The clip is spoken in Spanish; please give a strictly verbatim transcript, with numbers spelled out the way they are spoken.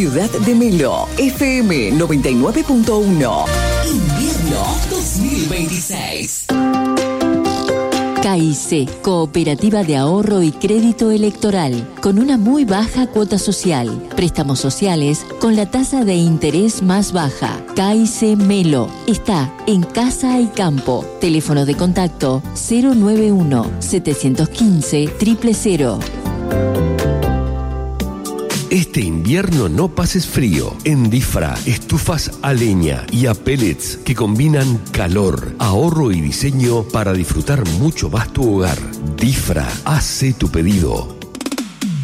Ciudad de Melo, F M noventa y nueve punto uno. Invierno dos mil veintiséis. K I C, Cooperativa de Ahorro y Crédito Electoral, con una muy baja cuota social. Préstamos sociales con la tasa de interés más baja. K I C Melo está en Casa y Campo. Teléfono de contacto cero nueve uno, setecientos quince, cero cero cero. Este invierno no pases frío. En Difra, estufas a leña y a pellets que combinan calor, ahorro y diseño para disfrutar mucho más tu hogar. Difra, hace tu pedido.